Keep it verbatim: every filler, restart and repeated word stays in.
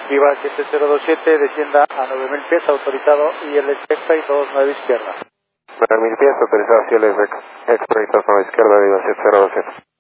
Viva siete cero dos siete, descienda a nueve mil pies, autorizado I L X y dos nueve izquierda. nueve mil pies, autorizado I L X y dos nueve izquierda, Viva siete cero dos siete.